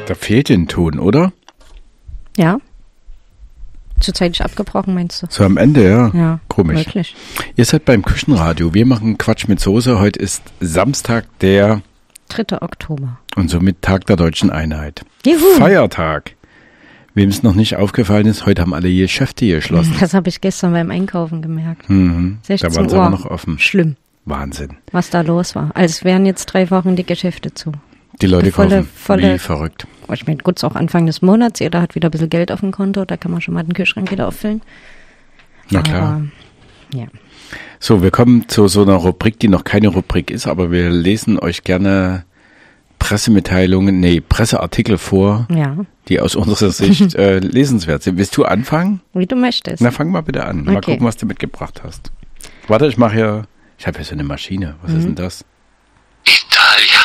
Da fehlt den Ton, oder? Ja. Zurzeit abgebrochen, meinst du? So am Ende, ja. Ja, komisch. Wirklich. Ihr seid beim Küchenradio. Wir machen Quatsch mit Soße. Heute ist Samstag, der 3. Oktober. und somit Tag der Deutschen Einheit. Juhu. Feiertag. Wem es noch nicht aufgefallen ist, heute haben alle Geschäfte geschlossen. Das habe ich gestern beim Einkaufen gemerkt. 16 Da waren sie Uhr. aber noch offen. Schlimm, Wahnsinn. was da los war. Also wären jetzt 3 Wochen die Geschäfte zu. Die Leute kaufen volle- wie verrückt. Ich meine, gut, ist auch Anfang des Monats. Jeder hat wieder ein bisschen Geld auf dem Konto. Da kann man schon mal den Kühlschrank wieder auffüllen. Na klar. Aber, ja. So, wir kommen zu so einer Rubrik, die noch keine Rubrik ist, aber wir lesen euch gerne Presseartikel vor, Ja, die aus unserer Sicht lesenswert sind. Willst du anfangen? wie du möchtest. Na, fang mal bitte an. Mal Okay. gucken, was du mitgebracht hast. Warte, ich habe hier so eine Maschine. Was ist denn das? Italia.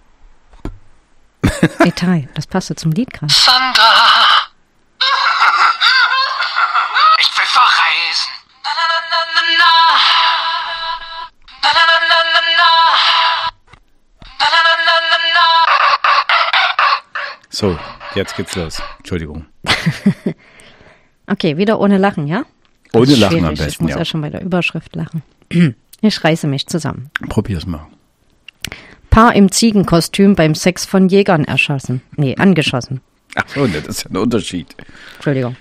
Detail, das passte zum Lied gerade. Sandra. Ich will verreisen. Na, na, na, na, na, na. Na, na, na, na, na, na. Na, na, na, na, na, na. So, jetzt geht's los. Entschuldigung. Okay, wieder ohne Lachen, ja? Ohne Das ist Lachen am schwierig. Ich besten, muss ja. ja schon bei der Überschrift lachen. Ich reiße mich zusammen. Probier's mal. Paar im Ziegenkostüm beim Sex von Jägern erschossen. Nee, angeschossen. Ach so, das ist ja ein Unterschied. Entschuldigung.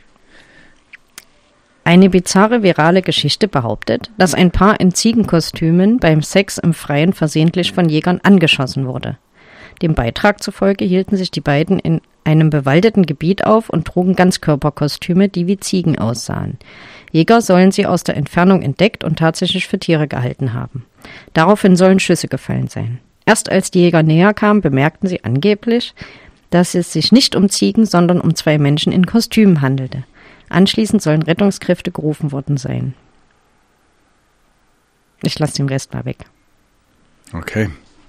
Eine bizarre virale Geschichte behauptet, dass ein Paar in Ziegenkostümen beim Sex im Freien versehentlich von Jägern angeschossen wurde. Dem Beitrag zufolge hielten sich die beiden in einem bewaldeten Gebiet auf und trugen Ganzkörperkostüme, die wie Ziegen aussahen. Jäger sollen sie aus der Entfernung entdeckt und tatsächlich für Tiere gehalten haben. Daraufhin sollen Schüsse gefallen sein. Erst als die Jäger näher kamen, bemerkten sie angeblich, dass es sich nicht um Ziegen, sondern um 2 Menschen in Kostümen handelte. Anschließend sollen Rettungskräfte gerufen worden sein. Ich lasse den Rest mal weg. Okay.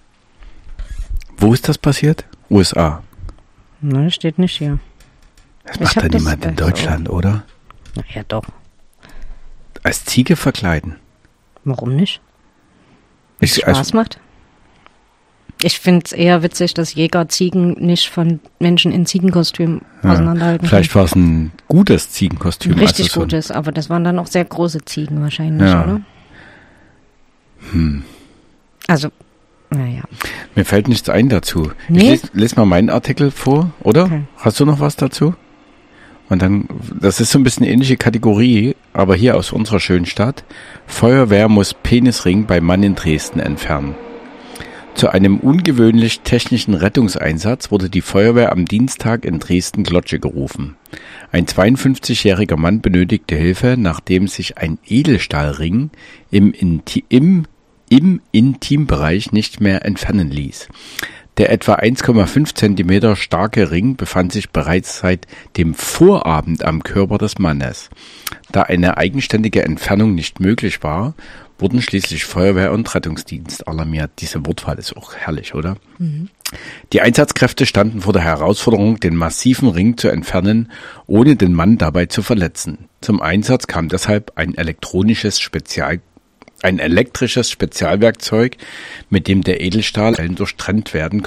Wo ist das passiert? USA. Nein, steht nicht hier. Das Ich macht hab doch das niemand in so. Deutschland, oder? Na ja, doch. Als Ziege verkleiden. Warum nicht? Ich, Spaß macht. Ich finde es eher witzig, dass Jäger Ziegen nicht von Menschen in Ziegenkostümen auseinanderhalten vielleicht war es ein gutes Ziegenkostüm. können. Richtig also so ein- gutes, aber das waren dann auch sehr große Ziegen wahrscheinlich, Ja. oder? Also, naja. Mir fällt nichts ein dazu. Nee? Ich lese mal meinen Artikel vor, oder? Okay. Hast du noch was dazu? Und dann, das ist so ein bisschen eine ähnliche Kategorie, aber hier aus unserer schönen Stadt. Feuerwehr muss Penisring bei Mann in Dresden entfernen. Zu einem ungewöhnlich technischen Rettungseinsatz wurde die Feuerwehr am Dienstag in Dresden-Glotsche gerufen. Ein 52-jähriger Mann benötigte Hilfe, nachdem sich ein Edelstahlring im Intimbereich nicht mehr entfernen ließ. Der etwa 1,5 Zentimeter starke Ring befand sich bereits seit dem Vorabend am Körper des Mannes. Da eine eigenständige Entfernung nicht möglich war, wurden schließlich Feuerwehr und Rettungsdienst alarmiert. Diese Wortwahl ist auch herrlich, oder? Die Einsatzkräfte standen vor der Herausforderung, den massiven Ring zu entfernen, ohne den Mann dabei zu verletzen. Zum Einsatz kam deshalb ein elektrisches Spezialwerkzeug, mit dem der Edelstahl durchtrennt werden